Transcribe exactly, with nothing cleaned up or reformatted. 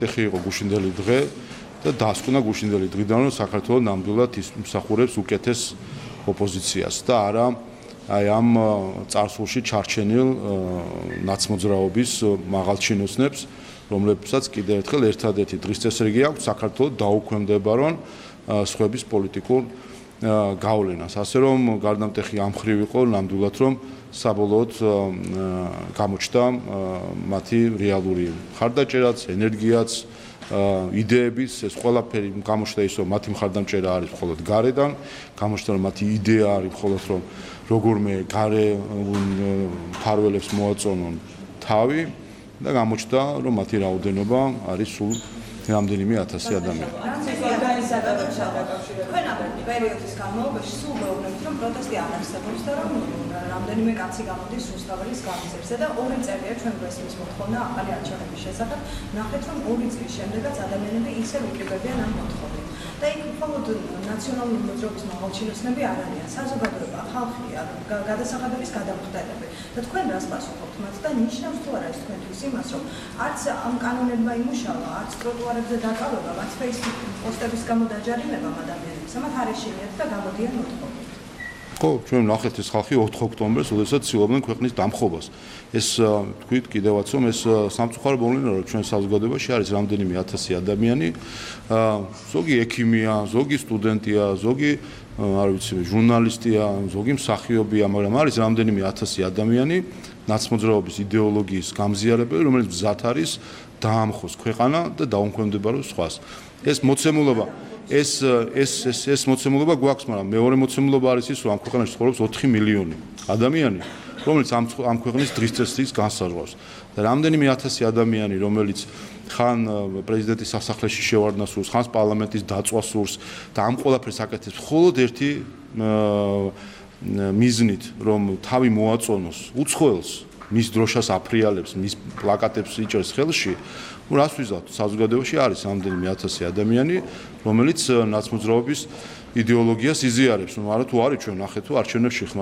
ეხი იყო გუშინდელი დღე და დასკვნა გუშინდელი დღიდან რომ საქართველოს ნამდვილად იმსახურებს უკეთეს ოპოზიციას და არა აი ამ წარსულში ჩარჩენილ ნაცმოძრაობის მაღალჩინოსნებს, რომლებსაც კიდევ ერთხელ ერთადერთი დღის წესრიგი აქვს საქართველოს დაუქვემდება რომ სხვების პოლიტიკურ გავლენას. ასე რომ გარდამტეხი ამ ხრივ იყო ნამდვილად რომ საბოლოოდ გამოჩნდა მათი რეალური ხარდაჭერაც, ენერგიაც, იდეების, ეს ყველაფერი გამოჩნდა ის რომ მათი მხარდამჭერა არის მხოლოდ გარედან, გამოჩნდა რომ მათი იდეა არის მხოლოდ რომ როგორმე გარე მფარველებს მოაწონონ თავი და გამოჩნდა რომ მათი რაოდენობა არის სულ რამდენიმე ათასი ადამიანი. თქვენ ამ პერიოდის განმავლობაში სულ მეუბნებით რომ პროტესტი არ არსებობს და რომ რამდენიმე კაცი გამოდის რუსთაველის გამზირზე და ორი წელია ჩვენ გვესმის მოთხოვნა ახალი არჩევნების შესახებ. ნახეთ რომ ორი წლის შემდეგაც ადამიანები ისევ უკრიბებიან ამ მოთხოვნით. და იქ მხოლოდ ნაციონალური მოძრაობის მაღალჩინოსნები არ არიან, საზოგადოება, ხალხია, გადასახადების გადამხდელები. და თქვენ რას პასუხობთ მათ და ნიშნავს თუ არა ეს თქვენთვის იმას, რომ არც ამ კანონებმა იმუშავა, არც ტროტუარებზე დაკავება, არც Facebook პოსტების გამო დაჯარიმება ადამიანებს, ამათ არ ეშინიათ და გამოდიან მოთხოვნით. ხო, ჩვენ ნახეთ ეს ხალხი ოთხ ოქტომბერს, როდესაც ცდილობდნენ ქვეყნის დამხობას. ეს თქვით კიდევაც რომ ეს სამწუხარო მოვლენა რომ ჩვენ საზოგადოებაში არის რამდენიმე ათასი ადამიანი, ზოგი ექიმია, ზოგი სტუდენტია, ზოგი არ ვიცი, ჟურნალისტია, ზოგი მსახიობია, მაგრამ არის რამდენიმე ათასი ადამიანი ნაცმოძრაობის იდეოლოგიის გამზიარებელი, რომელიც მზად არის დაამხოს ქვეყანა და დაუქვემდებაროს სხვას. ეს მოცემულობა ეს ეს ეს ეს მოცემულობა გვაქვს, მაგრამ მეორე მოცემულობა არის ის, რომ ამ ქვეყანაში ცხოვრობს ოთხი მილიონი ადამიანი, რომელიც ამ ამ ქვეყნის დღის წესრიგს განსაზღვრავს. და რამდენიმე ათასი ადამიანი, რომელიც ხან პრეზიდენტის სასახლეში შევარდნას სურს, ხან პარლამენტის დაწვას სურს და ამ ყველაფერს აკეთებს მხოლოდ ერთი მიზნით, რომ თავი მოაწონოს უცხოელს, მის დროშას აფრიალებს, მის პლაკატებს იჭერს ხელში. ну რას ვიზავთ საზოგადოებაში არის რამდენიმე ათასი ადამიანი რომელიც ნაცმოძრაობის იდეოლოგიას იზიარებს ну არა თუ არის ჩვენ ნახეთ თუ არჩევნებში